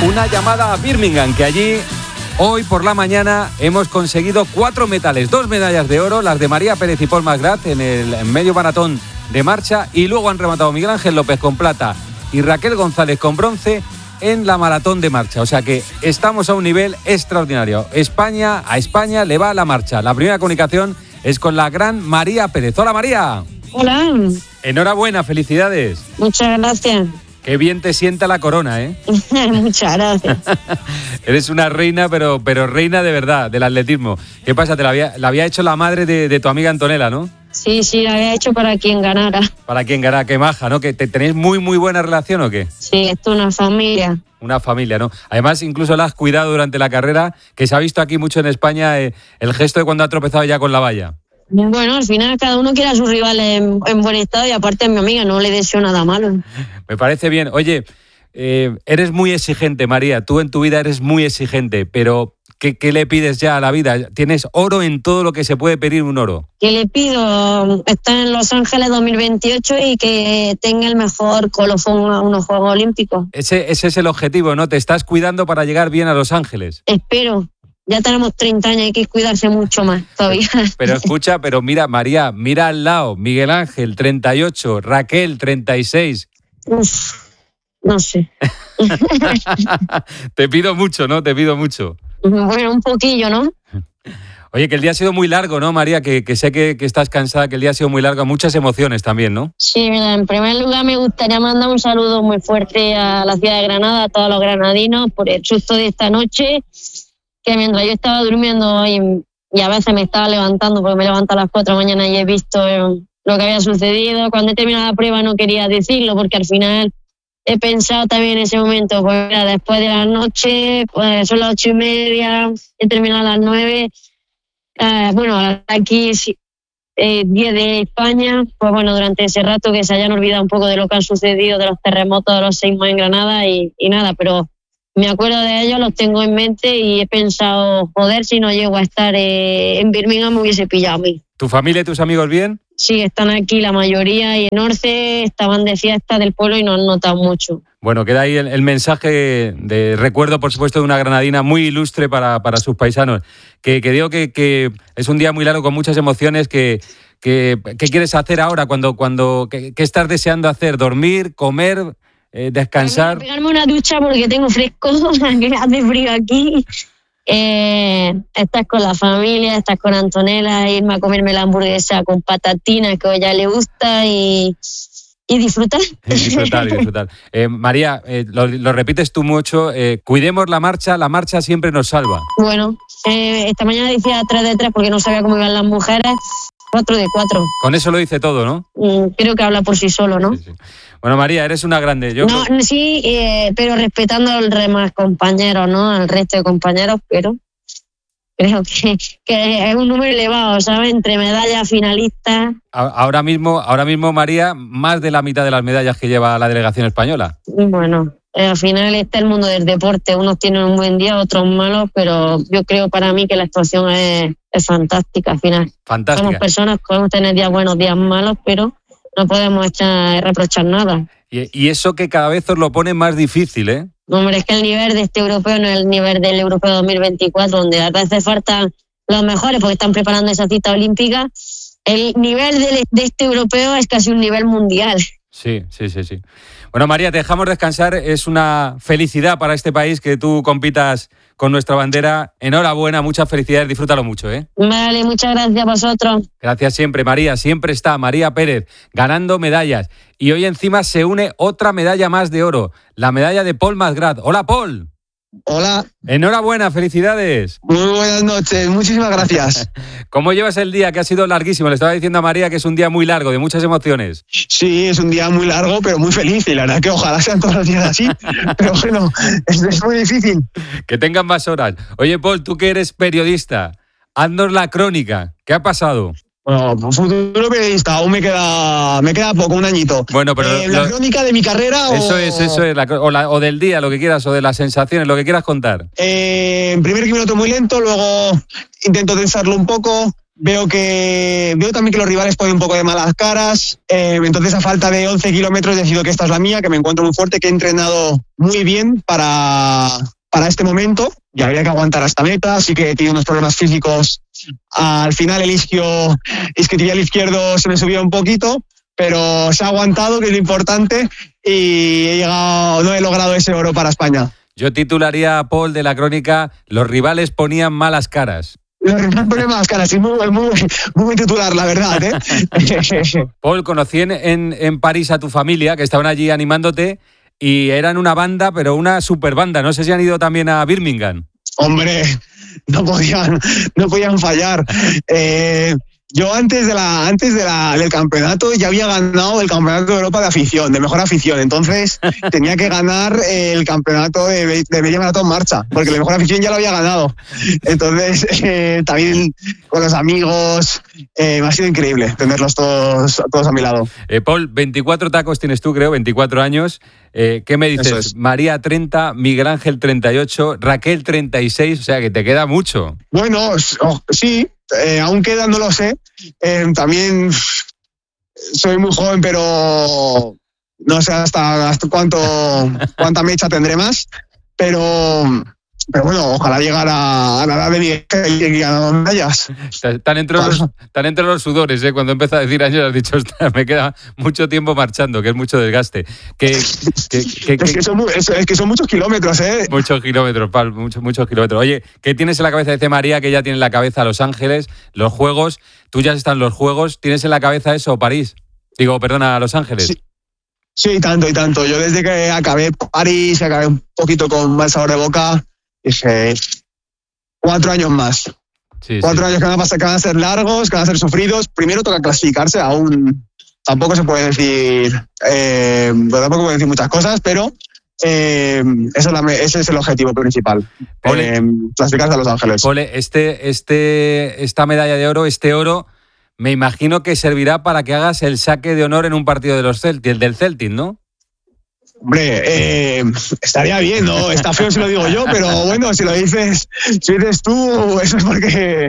Una llamada a Birmingham, que allí hoy por la mañana hemos conseguido 4 metales, 2 medallas de oro, las de María Pérez y Paul Masgrat en el medio maratón de marcha, y luego han rematado Miguel Ángel López con plata y Raquel González con bronce en la maratón de marcha. O sea que estamos a un nivel extraordinario. A España le va la marcha. La primera comunicación es con la gran María Pérez. Hola, María. Hola. Enhorabuena, felicidades. Muchas gracias. Qué bien te sienta la corona, ¿eh? Muchas gracias. Eres una reina, pero reina de verdad, del atletismo. ¿Qué pasa? Te la había hecho la madre de tu amiga Antonella, ¿no? Sí, la había hecho para quien ganara. Para quien ganara, qué maja, ¿no? ¿Que tenéis muy buena relación o qué? Sí, esto es una familia. Una familia, ¿no? Además, incluso la has cuidado durante la carrera, que se ha visto aquí mucho en España, el gesto de cuando ha tropezado ya con la valla. Bueno, al final cada uno quiere a su rival en buen estado, y aparte mi amiga, no le deseo nada malo. Me parece bien. Oye, eres muy exigente, María. Tú en tu vida eres muy exigente, pero ¿qué le pides ya a la vida? Tienes oro en todo lo que se puede pedir un oro. ¿Qué le pido? Está en Los Ángeles 2028 y que tenga el mejor colofón a unos Juegos Olímpicos. Ese es el objetivo, ¿no? Te estás cuidando para llegar bien a Los Ángeles. Espero. Ya tenemos 30 años, hay que cuidarse mucho más todavía. Pero escucha, mira, María, mira al lado, Miguel Ángel, 38, Raquel, 36. Uf, no sé. Te pido mucho, ¿no? Te pido mucho. Bueno, un poquillo, ¿no? Oye, que el día ha sido muy largo, ¿no, María? Que sé que estás cansada, que el día ha sido muy largo. Muchas emociones también, ¿no? Sí, mira, en primer lugar me gustaría mandar un saludo muy fuerte a la ciudad de Granada, a todos los granadinos, por el susto de esta noche, que mientras yo estaba durmiendo y a veces me estaba levantando, porque me levanto a las 4 de la mañana y he visto lo que había sucedido. Cuando he terminado la prueba no quería decirlo, porque al final he pensado también en ese momento, pues mira, después de la noche, pues son las 8:30, he terminado a las 9. Bueno, aquí 10 de España, pues bueno, durante ese rato que se hayan olvidado un poco de lo que han sucedido, de los terremotos, de los seísmos en Granada y nada, pero me acuerdo de ellos, los tengo en mente y he pensado, joder, si no llego a estar en Birmingham me hubiese pillado a mí. ¿Tu familia y tus amigos bien? Sí, están aquí la mayoría, y en Orce estaban de fiesta del pueblo y no han notado mucho. Bueno, queda ahí el mensaje de recuerdo, por supuesto, de una granadina muy ilustre para sus paisanos. Que digo que es un día muy largo, con muchas emociones. ¿Qué quieres hacer ahora? ¿Qué estás deseando hacer? ¿Dormir? ¿Comer? ¿Descansar? Pegarme una ducha porque tengo fresco, que hace frío aquí. Estás con la familia, estás con Antonella, irme a comerme la hamburguesa con patatinas que a ella le gusta y disfrutar. Disfrutar. María, lo repites tú mucho, cuidemos la marcha siempre nos salva. Bueno, esta mañana decía 3 de 3 porque no sabía cómo iban las mujeres, 4 de 4. Con eso lo dice todo, ¿no? Creo que habla por sí solo, ¿no? Sí. Bueno, María, eres una grande. Sí, pero respetando al demás compañeros, ¿no? Al resto de compañeros, pero creo que es un número elevado, ¿sabes? Entre medallas, finalistas. Ahora mismo, María, más de la mitad de las medallas que lleva la delegación española. Bueno, al final está el mundo del deporte. Unos tienen un buen día, otros malos, pero yo creo para mí que la actuación es fantástica al final. Fantástica. Somos personas que podemos tener días buenos, días malos, pero no podemos reprochar nada. Y eso que cada vez os lo pone más difícil, ¿eh? Hombre, es que el nivel de este europeo no es el nivel del europeo 2024, donde a veces faltan los mejores porque están preparando esa cita olímpica. El nivel de este europeo es casi un nivel mundial. Sí. Bueno, María, te dejamos descansar. Es una felicidad para este país que tú compitas con nuestra bandera. Enhorabuena, muchas felicidades, disfrútalo mucho, ¿eh? Vale, muchas gracias a vosotros. Gracias siempre, María. Siempre está María Pérez ganando medallas. Y hoy encima se une otra medalla más de oro, la medalla de Paul Masgrat. Hola, Paul. Hola. Enhorabuena, felicidades. Muy buenas noches, muchísimas gracias. ¿Cómo llevas el día, que ha sido larguísimo? Le estaba diciendo a María que es un día muy largo, de muchas emociones. Sí, es un día muy largo, pero muy feliz. Y la verdad que ojalá sean todos los días así. Pero bueno, es muy difícil. Que tengan más horas. Oye, Paul, tú que eres periodista, haznos la crónica. ¿Qué ha pasado? Bueno, futuro periodista, aún me queda poco, un añito. Bueno, pero la crónica de mi carrera Eso es, o del día, lo que quieras, o de las sensaciones, lo que quieras contar. En primer kilómetro muy lento, luego intento tensarlo un poco, Veo también que los rivales ponen un poco de malas caras, entonces a falta de 11 kilómetros decido que esta es la mía, que me encuentro muy fuerte, que he entrenado muy bien para este momento y habría que aguantar hasta meta, así que he tenido unos problemas físicos. Al final el isquiotibial izquierdo se me subió un poquito, pero se ha aguantado, que es lo importante, y no he logrado ese oro para España. Yo titularía a Paul de la crónica: los rivales ponían malas caras. Los rivales ponían malas caras, sí, muy buen titular, la verdad, ¿eh? Paul, conocí en París a tu familia, que estaban allí animándote, y eran una banda, pero una super banda. No sé si han ido también a Birmingham. Hombre, no podían fallar. Yo antes del campeonato ya había ganado el campeonato de Europa de afición, de mejor afición. Entonces tenía que ganar el campeonato de media maratón marcha, porque la mejor afición ya lo había ganado. Entonces también con los amigos me ha sido increíble tenerlos todos a mi lado. Paul, 24 tacos tienes tú, creo, 24 años. ¿Qué me dices? Eso es. María 30, Miguel Ángel 38, Raquel 36, o sea que te queda mucho. Bueno, sí. Aún queda, no lo sé. También soy muy joven, pero no sé hasta cuánta mecha tendré más. Pero bueno, ojalá llegar a la edad de Miguel y ganar medallas. Están entre los sudores, ¿eh? Cuando empieza a decir años has dicho, me queda mucho tiempo marchando, que es mucho desgaste. Es que son muchos kilómetros, ¿eh? Muchos kilómetros, Pal, muchos kilómetros. Oye, ¿qué tienes en la cabeza? Dice María que ya tiene en la cabeza Los Ángeles, los Juegos. Tú ya están los Juegos. ¿Tienes en la cabeza eso, París? Los Ángeles. Sí, tanto y tanto. Yo desde que acabé París, acabé un poquito con mal sabor de boca, dije 4 años más. Sí, 4 años que van a ser largos, que van a ser sufridos. Primero toca clasificarse, aún tampoco se puede decir, muchas cosas, pero ese es el objetivo principal. Clasificarse a Los Ángeles. Ole, esta medalla de oro, este oro, me imagino que servirá para que hagas el saque de honor en un partido del Celtic, ¿no? Hombre, estaría bien, ¿no? Está feo si lo digo yo, pero bueno, si dices tú, eso es porque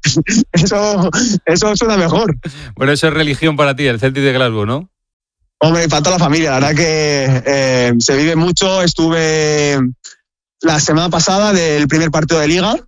eso suena mejor. Bueno, eso es religión para ti, el Celtic de Glasgow, ¿no? Hombre, para toda la familia, la verdad que se vive mucho. Estuve la semana pasada del primer partido de Liga,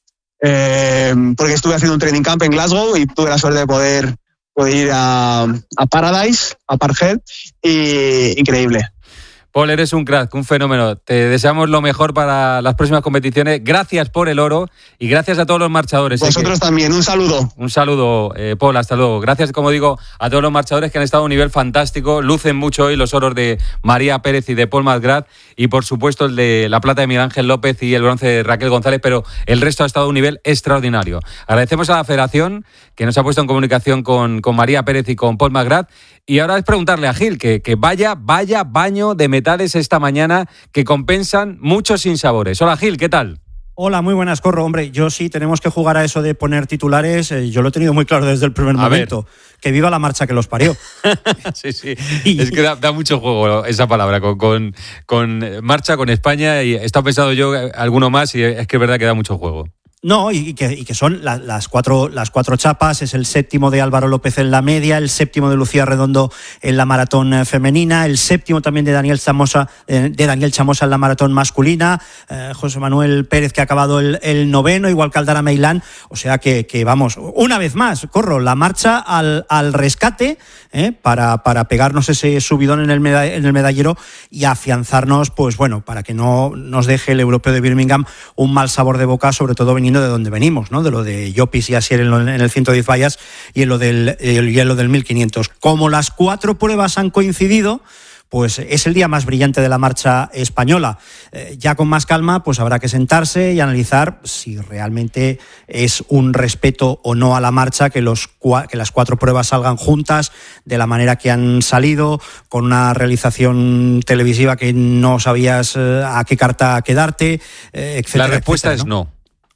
porque estuve haciendo un training camp en Glasgow y tuve la suerte de poder ir a Paradise, a Parkhead, y increíble. Paul, eres un crack, un fenómeno. Te deseamos lo mejor para las próximas competiciones. Gracias por el oro y gracias a todos los marchadores. Vosotros también, un saludo. Un saludo, Paul, hasta luego. Gracias, como digo, a todos los marchadores que han estado a un nivel fantástico. Lucen mucho hoy los oros de María Pérez y de Paul Masgrat y, por supuesto, el de la plata de Miguel Ángel López y el bronce de Raquel González, pero el resto ha estado a un nivel extraordinario. Agradecemos a la Federación que nos ha puesto en comunicación con María Pérez y con Paul Masgrat. Y ahora es preguntarle a Gil que vaya baño de metales esta mañana que compensan muchos sinsabores. Hola Gil, ¿qué tal? Hola, muy buenas, Corro. Hombre, yo sí tenemos que jugar a eso de poner titulares. Yo lo he tenido muy claro desde el primer momento. Que viva la marcha que los parió. Sí. Es que da mucho juego esa palabra, con marcha, con España. Y he estado pensando yo alguno más y es que es verdad que da mucho juego. No, y que son las cuatro chapas. Es el séptimo de Álvaro López en la media, el séptimo de Lucía Redondo en la maratón femenina, el séptimo también de Daniel Chamosa en la maratón masculina, José Manuel Pérez, que ha acabado el noveno, igual que Aldara Meilán. O sea que vamos, una vez más, Corro, la marcha al rescate, para pegarnos ese subidón en el medallero y afianzarnos, pues bueno, para que no nos deje el europeo de Birmingham un mal sabor de boca, sobre todo viniendo de donde venimos, ¿no? De lo de Llopis y Asier en el 110 vallas y en lo del 1500. Como las 4 pruebas han coincidido, pues es el día más brillante de la marcha española. Ya con más calma, pues habrá que sentarse y analizar si realmente es un respeto o no a la marcha que las 4 pruebas salgan juntas de la manera que han salido, con una realización televisiva que no sabías a qué carta quedarte, etcétera. La respuesta etcétera, es no.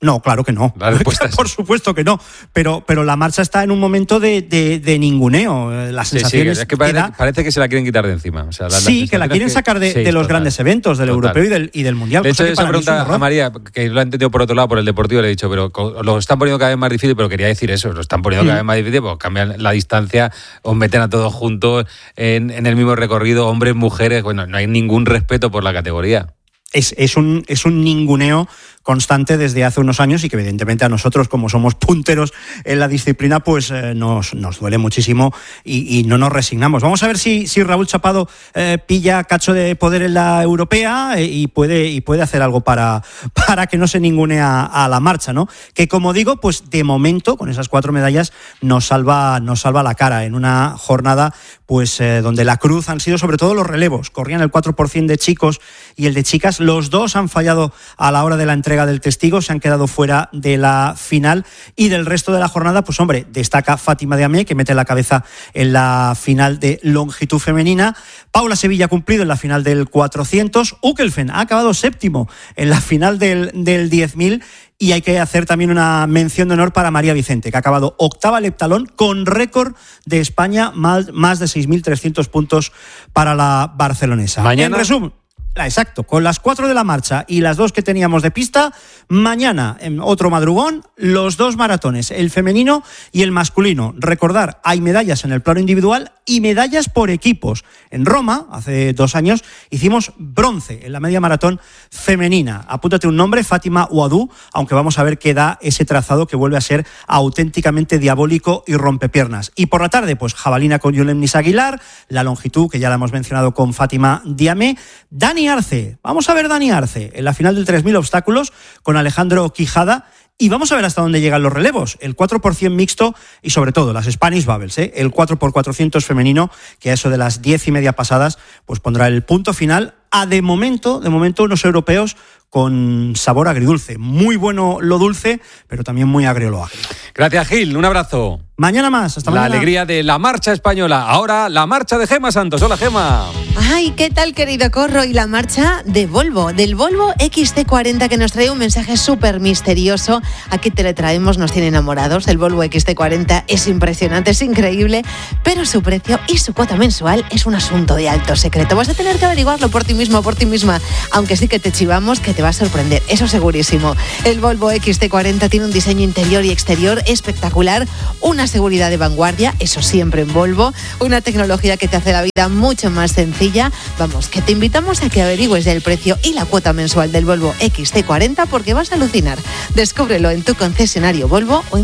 No, claro que no. La respuesta es... Por supuesto que no. Pero la marcha está en un momento de ninguneo. Las sensaciones es que parece que se la quieren quitar de encima. O sea, que la quieren sacar de los grandes eventos, del europeo y del mundial. De hecho, esa pregunta a María, que lo ha entendido por otro lado, por el deportivo, le he dicho, pero lo están poniendo cada vez más difícil, pero quería decir eso, lo están poniendo cada vez más difícil, pues cambian la distancia, os meten a todos juntos en el mismo recorrido, hombres, mujeres, bueno, no hay ningún respeto por la categoría. Es un ninguneo constante desde hace unos años y que evidentemente a nosotros, como somos punteros en la disciplina, pues nos duele muchísimo y no nos resignamos. Vamos a ver si Raúl Chapado pilla cacho de poder en la europea y puede hacer algo para que no se ningunea a la marcha, ¿no? Que como digo, pues de momento con esas 4 medallas nos salva la cara en una jornada pues donde la cruz han sido sobre todo los relevos. Corrían el 4% de chicos y el de chicas. Los dos han fallado a la hora de la entrega del testigo, se han quedado fuera de la final y del resto de la jornada, pues hombre, destaca Fátima Diamé, que mete la cabeza en la final de longitud femenina. Paula Sevilla ha cumplido en la final del 400. Ukelfen ha acabado séptimo en la final del 10.000. Y hay que hacer también una mención de honor para María Vicente, que ha acabado octava al heptalón con récord de España, más de 6.300 puntos para la barcelonesa. Mañana. En resumen, exacto, con las 4 de la marcha y las 2 que teníamos de pista, mañana en otro madrugón, los 2 maratones, el femenino y el masculino. Recordar, hay medallas en el plano individual y medallas por equipos. En Roma, hace 2 años, hicimos bronce en la media maratón femenina. Apúntate un nombre, Fátima Ouadou, aunque vamos a ver qué da ese trazado que vuelve a ser auténticamente diabólico y rompepiernas. Y por la tarde, pues jabalina con Yulemnis Aguilar, la longitud, que ya la hemos mencionado con Fátima Diamé, Dani Arce, vamos a ver Dani Arce en la final del 3.000 obstáculos con Alejandro Quijada y vamos a ver hasta dónde llegan los relevos, el 4% mixto y sobre todo las Spanish Bubbles, el 4x400 femenino, que a eso de las 10:30 pasadas pues pondrá el punto final a de momento unos europeos con sabor agridulce. Muy bueno lo dulce, pero también muy agrio lo agrio. Gracias, Gil. Un abrazo. Mañana más. Hasta mañana. La alegría de la marcha española. Ahora la marcha de Gemma Santos. Hola, Gemma. Ay, ¿qué tal, querido Corro? Y la marcha de Volvo, del Volvo XC40, que nos trae un mensaje súper misterioso. Aquí te le traemos, nos tiene enamorados. El Volvo XC40 es impresionante, es increíble, pero su precio y su cuota mensual es un asunto de alto secreto. Vas a tener que averiguarlo por ti mismo, por ti misma, aunque sí que te chivamos que te va a sorprender, eso segurísimo. El Volvo XC40 tiene un diseño interior y exterior espectacular, una seguridad de vanguardia, eso siempre en Volvo, una tecnología que te hace la vida mucho más sencilla. Vamos, que te invitamos a que averigües el precio y la cuota mensual del Volvo XC40 porque vas a alucinar. Descúbrelo en tu concesionario Volvo o en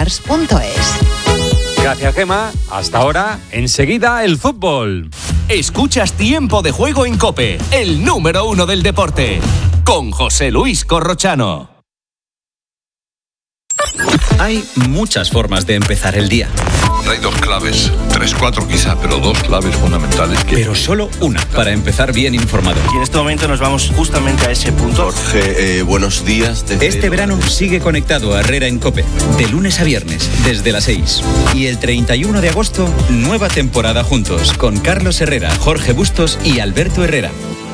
volvocars.es. Gracias, Gemma. Hasta ahora, enseguida el fútbol. Escuchas Tiempo de Juego en COPE, el número 1 del deporte, con José Luis Corrochano. Hay muchas formas de empezar el día. Hay 2 claves, 3, 4 quizá, pero 2 claves fundamentales. Pero solo una para empezar bien informado. Y en este momento nos vamos justamente a ese punto. Jorge, buenos días. Este verano sigue conectado a Herrera en COPE, de lunes a viernes, desde las 6. Y el 31 de agosto, nueva temporada juntos, con Carlos Herrera, Jorge Bustos y Alberto Herrera.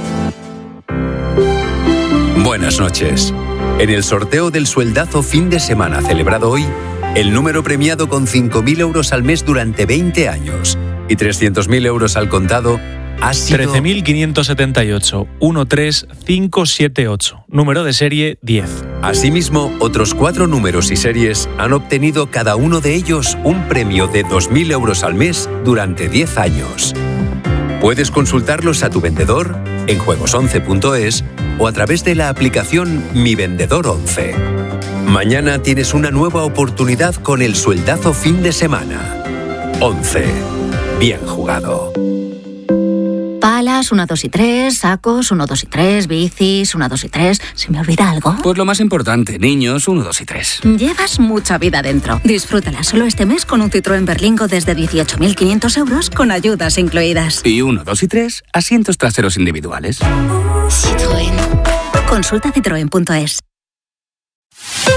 Buenas noches. En el sorteo del sueldazo fin de semana celebrado hoy, el número premiado con 5.000 euros al mes durante 20 años y 300.000 euros al contado ha sido 13.578, 13578, número de serie 10. Asimismo, otros 4 números y series han obtenido cada uno de ellos un premio de 2.000 euros al mes durante 10 años. Puedes consultarlos a tu vendedor en juegos11.es o a través de la aplicación Mi Vendedor 11. Mañana tienes una nueva oportunidad con el sueldazo fin de semana. 11. Bien jugado. Palas, 1, 2 y 3, sacos, 1, 2 y 3, bicis, 1, 2 y 3. ¿Se me olvida algo? Pues lo más importante, niños, 1, 2 y 3. Llevas mucha vida dentro. Disfrútala solo este mes con un Citroën Berlingo desde 18.500 euros con ayudas incluidas. Y 1, 2 y 3, asientos traseros individuales. Citroën. Consulta citroen.es.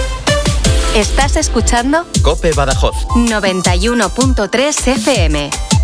Estás escuchando COPE Badajoz 91.3 FM.